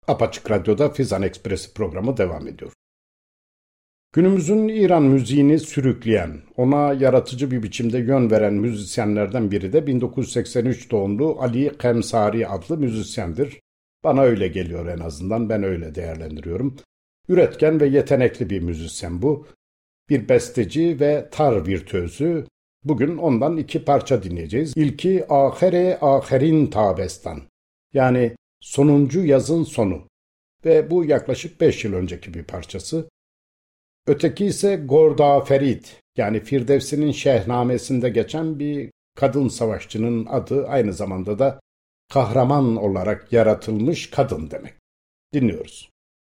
Apaçık Radyo'da Fizan Ekspresi programı devam ediyor. Günümüzün İran müziğini sürükleyen, ona yaratıcı bir biçimde yön veren müzisyenlerden biri de 1983 doğumlu Ali Kemsari adlı müzisyendir. Bana öyle geliyor, en azından ben öyle değerlendiriyorum. Üretken ve yetenekli bir müzisyen bu. Bir besteci ve tar virtüözü. Bugün ondan iki parça dinleyeceğiz. İlki Ahire Ahirin Tabestan, yani sonuncu yazın sonu ve bu yaklaşık 5 yıl önceki bir parçası. Öteki ise Gorda Ferit, yani Firdevsi'nin Şehnamesi'nde geçen bir kadın savaşçının adı, aynı zamanda da kahraman olarak yaratılmış kadın demek. Dinliyoruz.